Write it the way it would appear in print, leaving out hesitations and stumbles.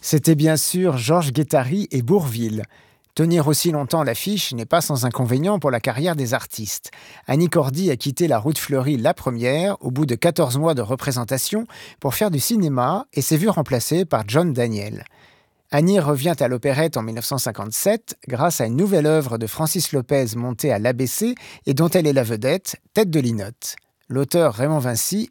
C'était bien sûr Georges Guettari et Bourvil. Tenir aussi longtemps l'affiche n'est pas sans inconvénient pour la carrière des artistes. Annie Cordy a quitté la Route Fleurie la première, au bout de 14 mois de représentation, pour faire du cinéma et s'est vue remplacée par John Daniel. Annie revient à l'opérette en 1957 grâce à une nouvelle œuvre de Francis Lopez montée à l'ABC et dont elle est la vedette, Tête de Linotte. L'auteur Raymond Vincy